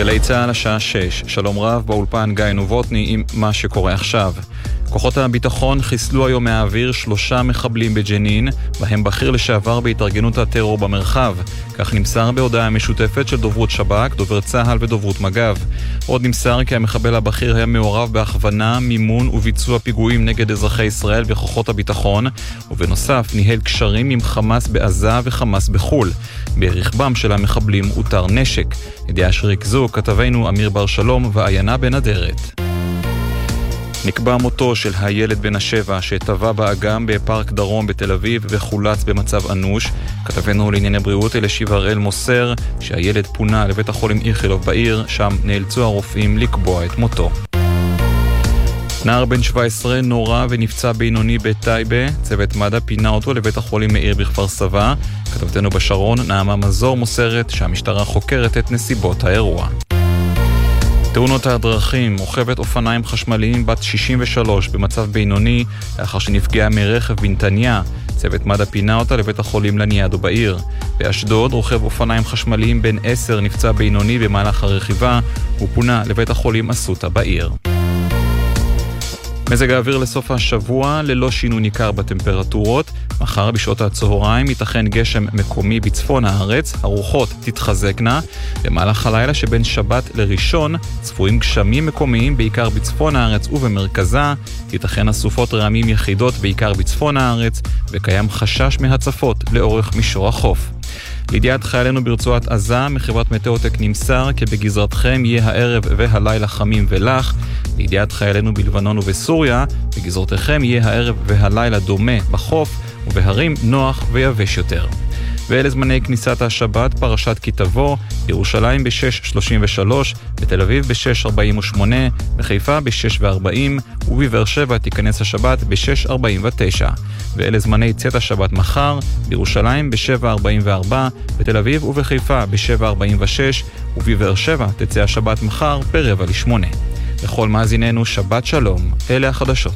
גלי צהל השעה 6, שלום רב באולפן גיא נובוטני עם מה שקורה עכשיו. כוחות הביטחון חיסלו היום מהאוויר 3 מחבלים בג'נין, בהם בכיר לשעבר בהתארגנות הטרור במרחב. כך נמסר בהודעה משותפת של דוברות שב"כ, דובר צהל ודוברות מג"ב. עוד נמסר כי המחבל הבכיר היה מעורב בהכוונה, מימון וביצוע פיגועים נגד אזרחי ישראל וכוחות הביטחון, ובנוסף ניהל קשרים עם חמאס בעזה וחמאס בחול. ברכבם של המחבלים הותר נשק. ידיעה שריכזו כתבנו אמיר בר שלום ועיינה בן אדרת. נקבע מותו של הילד בן 7 שטבע באגם בפארק דרום בתל אביב וחולץ במצב אנוש. כתבנו לענייני בריאות אלישיב הראל מוסר שהילד פונה לבית החולים איכילוב בעיר, שם נאלצו הרופאים לקבוע את מותו. נער בן 17 נורא ונפצע בינוני בטייבה, צוות מד"א פינה אותו לבית החולים מאיר בכפר סבא. כתבתנו בשרון נעמה מזור מוסרת שהמשטרה חוקרת את נסיבות האירוע. תאונות הדרכים, רוכבת אופניים חשמליים בת 63 במצב בינוני לאחר שנפגעה מרכב בנתניה. צוות מד"א פינה אותה לבית החולים לניאדו בעיר. באשדוד רוכב אופניים חשמליים בן 10 נפצע בינוני במהלך הרכיבה, הוא פונה לבית החולים אסותא בעיר. מזג האוויר לסוף השבוע ללא שינוי ניכר בטמפרטורות. מחר בשעות הצהריים ייתכן גשם מקומי בצפון הארץ, הרוחות תתחזקנה. במהלך הלילה שבין שבת לראשון צפויים גשמים מקומיים בעיקר בצפון הארץ ובמרכזה, ייתכן אסופות רעמים יחידות בעיקר בצפון הארץ, וקיים חשש מהצפות לאורך מישור החוף. לידיעת חיילינו ברצועת עזה, מחברת מטאוטק נמסר כי בגזרתכם יהיה הערב והלילה חמים ולח. לידיעת חיילינו בלבנון ובסוריה, בגזרתכם יהיה הערב והלילה דומה בחוף, ובהרים נוח ויבש יותר. ואלה זמני כניסת השבת, פרשת כי תבוא, בירושלים ב-6:33, בתל אביב ב-6:48, בחיפה ב-6:40, ובבאר שבע תיכנס השבת ב-6:49. ואלה זמני צאת השבת מחר, בירושלים ב-7:44, בתל אביב ובחיפה ב-7:46, ובבאר שבע תצא השבת מחר ב-7:45. לכל מאזיננו שבת שלום, אלה החדשות.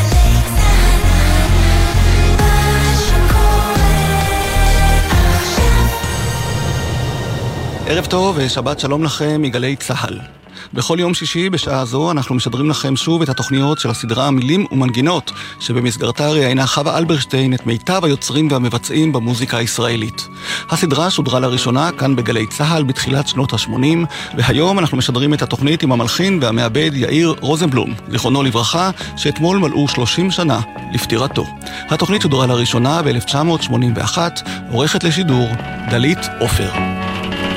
ערב טוב ושבת שלום לכם מגלי צהל. בכל יום שישי בשעה זו אנחנו משדרים לכם שוב את התוכניות של הסדרה מילים ומנגינות, שבמסגרתה ראיינה חווה אלברשטיין את מיטב היוצרים והמבצעים במוזיקה הישראלית. הסדרה שודרה לראשונה כאן בגלי צהל בתחילת שנות ה-80, והיום אנחנו משדרים את התוכנית עם המלחין והמעבד יאיר רוזנבלום, זיכרונו לברכה, שאתמול מלאו 30 שנה לפטירתו. התוכנית שודרה לראשונה ב-1981, עורכת לשידור דלית עופר.